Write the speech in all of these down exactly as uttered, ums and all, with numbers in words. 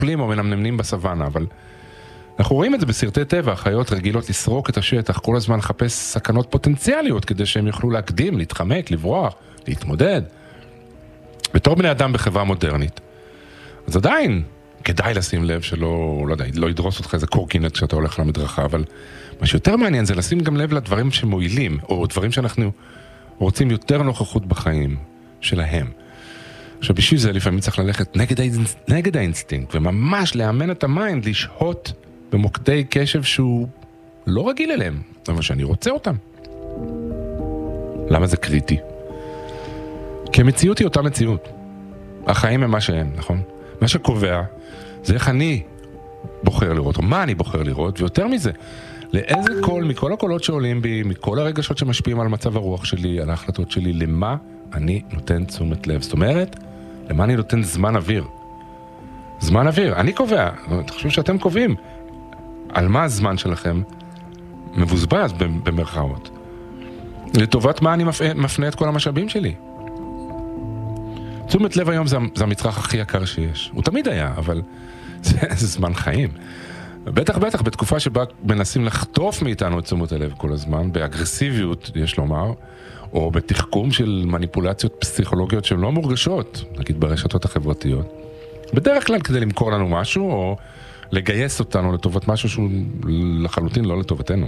נופלים או מנמנמים בסוואנה, אבל אנחנו רואים את זה בסרטי טבע, החיות רגילות לסרוק את השטח, כל הזמן לחפש סכנות פוטנציאליות, כדי שהם יוכלו להקדים, להתחמק, לברוח, להתמודד. בתור בני אדם בחברה מודרנית, אז עדיין כדאי לשים לב שלא, לא יודע, לא ידרוס אותך איזה קורקינט כשאתה הולך למדרכה, אבל מה שיותר מעניין זה לשים גם לב לדברים שמועילים, או דברים שאנחנו רוצים יותר נוכחות בחיים שלהם. עכשיו, בשביל זה לפעמים צריך ללכת נגד, האינס... נגד האינסטינקט, וממש לאמן את המיינד, לשהות במוקדי קשב שהוא לא רגיל אליהם, אבל שאני רוצה אותם. למה זה קריטי? כי המציאות היא אותה מציאות. החיים הם מה שהם, נכון? מה שקובע זה איך אני בוחר לראות, או מה אני בוחר לראות, ויותר מזה, לאיזה קול, מכל הקולות שעולים בי, מכל הרגשות שמשפיעים על מצב הרוח שלי, על ההחלטות שלי, למה אני נותן תשומת לב. זאת אומרת, למה אני נותן זמן אוויר. זמן אוויר, אני קובע, תחשבו שאתם קובעים, על מה הזמן שלכם מבוזבז במרכאות. לטובת מה אני מפנה את כל המשאבים שלי. תשומת לב היום זה, זה המצרך הכי יקר שיש. הוא תמיד היה, אבל זה, זה זמן חיים. בטח בטח בתקופה שבה מנסים לחטוף מאיתנו את תשומת הלב כל הזמן, באגרסיביות, יש לומר, או בתחכום של מניפולציות פסיכולוגיות שהן לא מורגשות, נגיד ברשתות החברתיות. בדרך כלל כדי למכור לנו משהו, או לגייס אותנו לטובת משהו שהוא לחלוטין לא לטובתנו.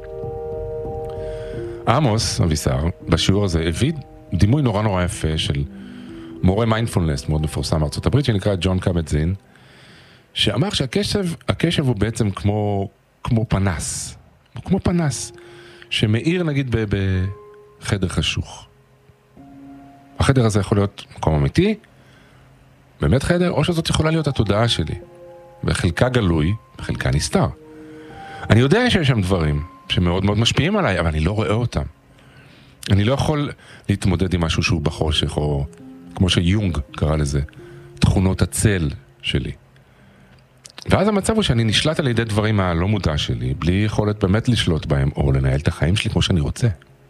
עמוס אבישר, בשיעור הזה, הביא דימוי נורא נורא יפה של מורה מיינדפולנס, מאוד מפורסם מארצות הברית, שנקרא ג'ון קאבט-זין, שאמר שהקשב, הקשב הוא בעצם כמו, כמו פנס. הוא כמו פנס, שמאיר נגיד ב, בחדר חשוך. החדר הזה יכול להיות מקום אמיתי, באמת חדר, או שזאת יכולה להיות התודעה שלי. בחלקה גלוי, בחלקה נסתר. אני יודע שיש שם דברים שמאוד מאוד משפיעים עליי, אבל אני לא רואה אותם. אני לא יכול להתמודד עם משהו שהוא בחושך, או כמו שיונג קרא לזה, תכונות הצל שלי. ואז המצב הוא שאני נשלט על ידי דברים הלא מודע שלי, בלי יכולת באמת לשלוט בהם, או לנהל את החיים שלי כמו שאני רוצה.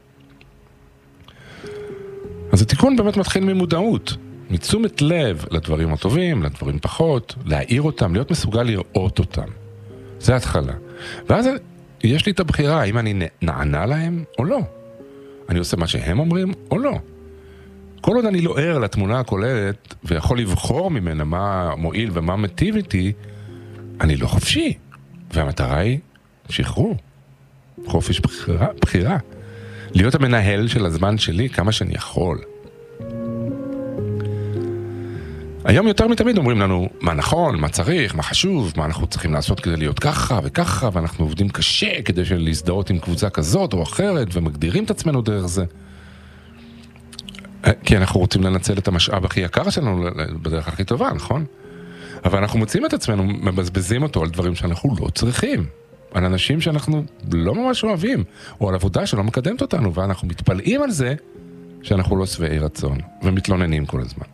אז התיקון באמת מתחיל ממודעות, מתשומת לב לדברים הטובים, לדברים פחות, להעיר אותם, להיות מסוגל לראות אותם. זה ההתחלה. ואז יש לי את הבחירה, האם אני נענה להם או לא. אני עושה מה שהם אומרים או לא. כל עוד אני לא ער לתמונה הכוללת, ויכול לבחור ממנה מה מועיל ומה מטיב איתי, אני לא חופשי. והמטרה היא שחרור. חופש בחירה, בחירה. להיות המנהל של הזמן שלי כמה שאני יכול. היום יותר מתמיד אומרים לנו מה נכון, מה צריך, מה חשוב, מה אנחנו צריכים לעשות כדי להיות ככה וככה, ואנחנו עובדים קשה כדי להזדהות עם קבוצה כזאת או אחרת, ומגדירים את עצמנו דרך זה. כי אנחנו רוצים לנצל את המשאב הכי יקר שלנו בדרך הכי טובה, נכון? אבל אנחנו מוצאים את עצמנו, מבזבזים אותו על דברים שאנחנו לא צריכים. על אנשים שאנחנו לא ממש אוהבים, או על עבודה שלא מקדמת אותנו, ואנחנו מתפלאים על זה שאנחנו לא שבעי רצון, ומתלוננים כל הזמן.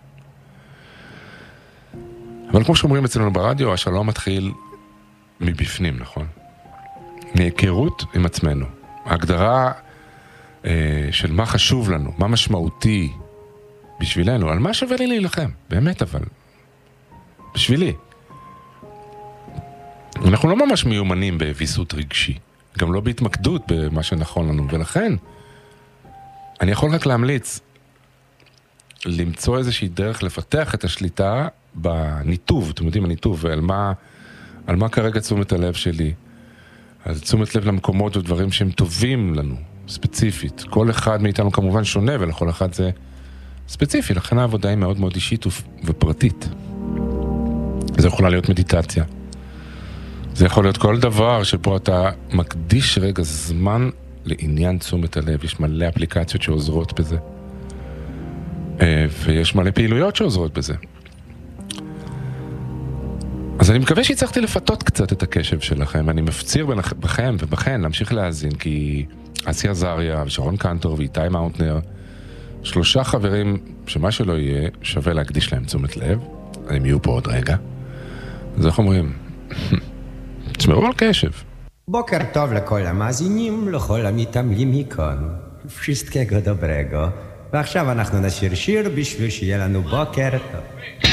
אבל כמו שאומרים אצלנו ברדיו, השלום מתחיל מבפנים, נכון? מהיכרות עם עצמנו. ההגדרה אה, של מה חשוב לנו, מה משמעותי בשבילנו, על מה שווה לי להילחם, באמת אבל, בשבילי. אנחנו לא ממש מיומנים בוויסות רגשי, גם לא בהתמקדות במה שנכון לנו, ולכן אני יכול רק להמליץ למצוא איזושהי דרך לפתח את השליטה בניתוב, אתם יודעים, הניתוב, ועל מה, על מה כרגע תשומת הלב שלי, על תשומת לב למקומות ודברים שהם טובים לנו, ספציפית. כל אחד מאיתנו כמובן שונה, ולכל אחד זה ספציפי, לכן העבודה היא מאוד מאוד אישית ופרטית. זה יכולה להיות מדיטציה. זה יכול להיות כל דבר שבו אתה מקדיש רגע זמן לעניין תשומת הלב. יש מלא אפליקציות שעוזרות בזה. ויש מלא פעילויות שעוזרות בזה. אז אני מקווה שהצלחתי לפתות קצת את הקשב שלכם. אני מפציר בכם ובכן להמשיך להאזין, כי אסי עזריה ושרון קנטור ואיתי מאונטנר, שלושה חברים שמה שלא יהיה שווה להקדיש להם תשומת לב. הם יהיו פה עוד רגע. אז איך אומרים? תשמרו על קשב. בוקר טוב לכל המאזינים, לכל המתעמלים מכאן. wszystkiego dobrego. ועכשיו אנחנו נשיר שיר בשביל שיהיה לנו בוקר טוב.